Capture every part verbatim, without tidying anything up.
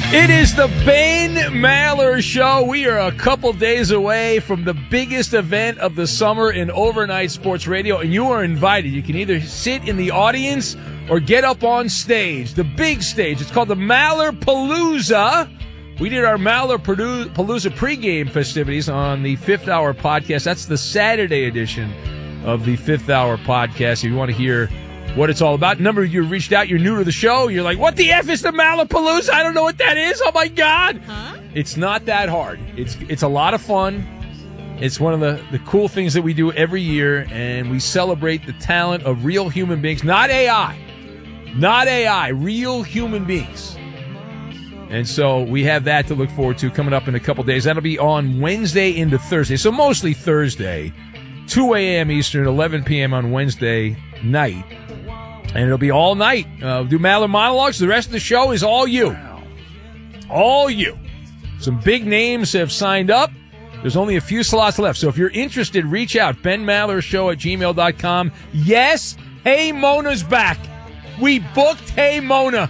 It is the Ben Maller Show. We are a couple days away from the biggest event of the summer in overnight sports radio, and you are invited. You can either sit in the audience or get up on stage, the big stage. It's called the Maller Palooza. We did our Maller Palooza pregame festivities on the Fifth Hour podcast. That's the Saturday edition of the Fifth Hour podcast. If you want to hear what it's all about. A number of you reached out. You're new to the show. You're like, what the F is the Malapalooza? I don't know what that is. Oh, my God. Huh? It's not that hard. It's it's a lot of fun. It's one of the, the cool things that we do every year, and we celebrate the talent of real human beings. Not A I. Not A I. Real human beings. And so we have that to look forward to coming up in a couple days. That'll be on Wednesday into Thursday. So mostly Thursday, two a.m. Eastern, eleven p.m. on Wednesday night. And it'll be all night. Uh, do Maller monologues. The rest of the show is all you. All you. Some big names have signed up. There's only a few slots left. So if you're interested, reach out. Ben Maller Show at gmail dot com. Yes, Hey Mona's back. We booked Hey Mona.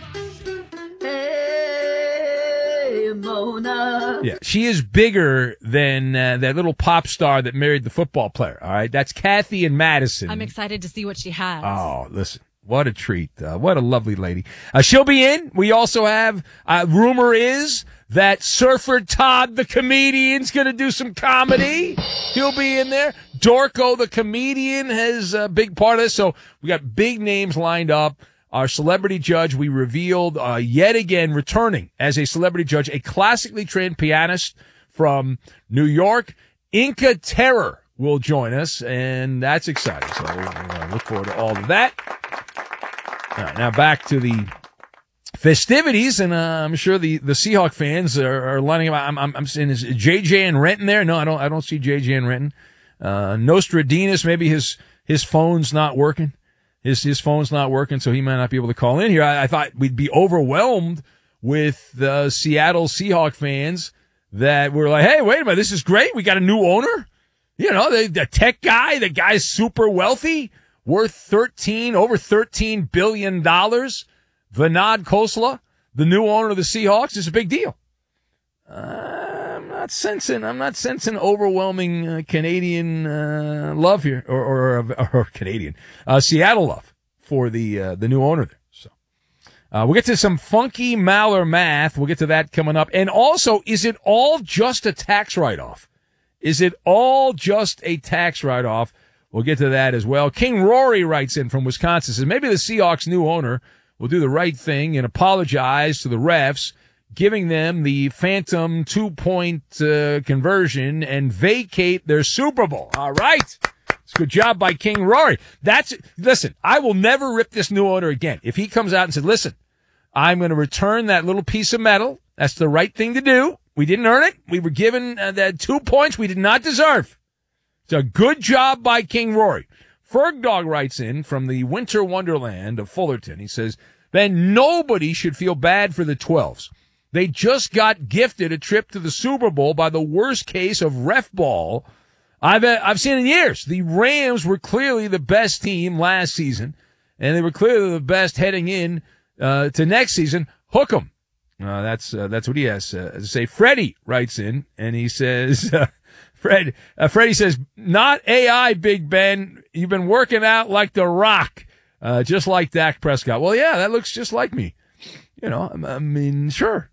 Hey Mona. Yeah, she is bigger than uh, that little pop star that married the football player. All right, that's Kathy and Madison. I'm excited to see what she has. Oh, listen. What a treat. Uh, what a lovely lady. Uh, she'll be in. We also have, uh, rumor is that Surfer Todd, the comedian's going to do some comedy. He'll be in there. Dorco, the comedian, has a big part of this. So we got big names lined up. Our celebrity judge, we revealed uh, yet again returning as a celebrity judge, a classically trained pianist from New York, Inca Terror, will join us, and that's exciting. So we're going to look forward to all of that. All right, now back to the festivities, and uh, I'm sure the, the Seahawk fans are, are lining up. I'm, I'm, I'm saying, is J J and Renton there? No, I don't. I don't see J J and Renton. Uh, Nostradamus, maybe his his phone's not working. His his phone's not working, so he might not be able to call in here. I, I thought we'd be overwhelmed with the Seattle Seahawk fans that were like, "Hey, wait a minute, this is great. We got a new owner. You know, the, the tech guy. The guy's super wealthy." Worth thirteen, over thirteen billion dollars. Vinod Khosla, the new owner of the Seahawks, is a big deal. Uh, I'm not sensing, I'm not sensing overwhelming uh, Canadian uh, love here, or, or, or Canadian, uh, Seattle love for the uh, the new owner there. So uh, we'll get to some funky Maller math. We'll get to that coming up. And also, is it all just a tax write-off? Is it all just a tax write-off? We'll get to that as well. King Rory writes in from Wisconsin, says maybe the Seahawks' new owner will do the right thing and apologize to the refs, giving them the phantom two-point uh, conversion and vacate their Super Bowl. All right. It's a good job by King Rory. That's, listen, I will never rip this new owner again. If he comes out and said, listen, I'm going to return that little piece of metal. That's the right thing to do. We didn't earn it. We were given uh, that two points we did not deserve. It's a good job by King Rory. Fergdog writes in from the winter wonderland of Fullerton. He says, then nobody should feel bad for the twelves. They just got gifted a trip to the Super Bowl by the worst case of ref ball I've uh, I've seen in years. The Rams were clearly the best team last season, and they were clearly the best heading in uh, to next season. Hook 'em. Uh, that's uh, that's what he has uh, to say. Freddie writes in, and he says... Uh, Fred, uh, Freddie says, not A I, Big Ben. You've been working out like The Rock, uh, just like Dak Prescott. Well, yeah, that looks just like me. You know, I mean, sure.